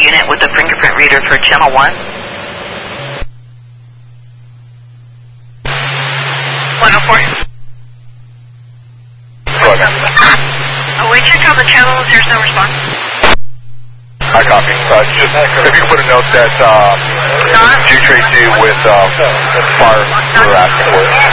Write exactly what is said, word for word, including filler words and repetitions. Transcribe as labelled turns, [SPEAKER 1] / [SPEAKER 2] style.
[SPEAKER 1] unit with a fingerprint reader for channel one. one oh four. Await check on the channels, there's no response.
[SPEAKER 2] I copy. Uh, just if you put a note that uh, G Tracy with uh, fire, we're asking for it.